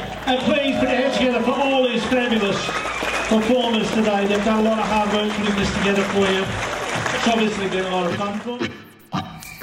And please put your hands together for all these fabulous performers today. They've done a lot of hard work putting this together for you. It's obviously been a lot of fun for them.